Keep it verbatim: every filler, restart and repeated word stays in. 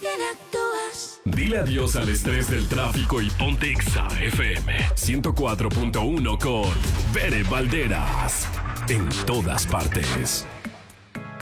bien actúas. Dile adiós al estrés del tráfico y ponte Exa F M ciento cuatro punto uno con Bere Valderas. En todas partes.